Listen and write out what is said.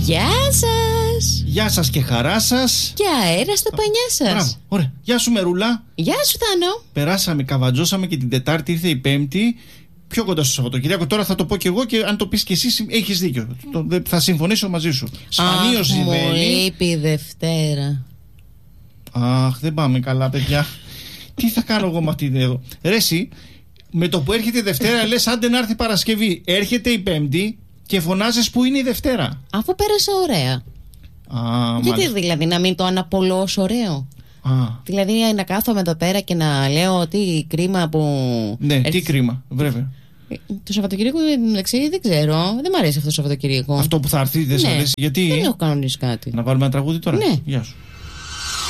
Γεια σας. Γεια σας και χαρά σας. Και αέρα στο πανιά σας. Μπράβο, ωραία. Γεια σου Μερούλα. Γεια σου Θάνο. Περάσαμε, καβατζώσαμε και την Τετάρτη, ήρθε η Πέμπτη. Πιο κοντά στο Σαββατοκύριακο. Τώρα θα το πω κι εγώ και αν το πεις κι εσύ, έχεις δίκιο. Θα συμφωνήσω μαζί σου. Σπανίως συμβαίνει. Μου λείπει η Δευτέρα. Αχ, δεν πάμε καλά, παιδιά. Τι θα κάνω εγώ με αυτή εδώ. Ρε εσύ, με το που έρχεται η Δευτέρα λες άντε να έρθει Παρασκευή. Έρχεται η Πέμπτη και φωνάζεις που είναι η Δευτέρα. Αφού πέρασα ωραία. Γιατί μάλιστα. Δηλαδή να μην το αναπολώσω ωραίο. Δηλαδή να κάθομαι εδώ πέρα και να λέω ότι κρίμα που. Ναι, τι κρίμα, βέβαια. Το Σαββατοκύριακο μεταξύ δεν ξέρω. Δεν μου αρέσει αυτό το Σαββατοκύριακο. Αυτό που θα έρθει δεν σ' αρέσει. Γιατί. Δεν έχω κανονίσει κάτι. Να βάλουμε ένα τραγούδι τώρα. Ναι. Γεια σου.